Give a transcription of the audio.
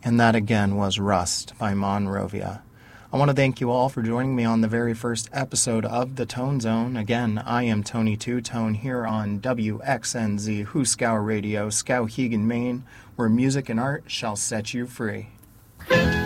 And that again was Rust by Monrovia. I want to thank you all for joining me on the very first episode of The Tone Zone. Again, I am Tony Two Tone here on WXNZ Hooskow Radio, Skowhegan, Maine, where music and art shall set you free.